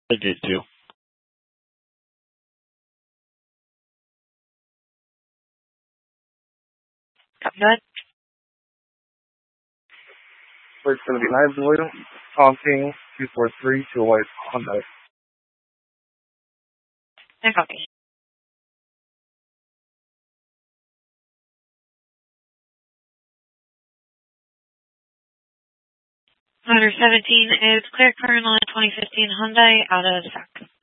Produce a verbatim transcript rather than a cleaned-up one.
I did too. Copy that. It's going to be nine William, Taunting, two four three, to avoid Hyundai. I copy. Motor seventeen is clear current on a twenty fifteen Hyundai out of stock.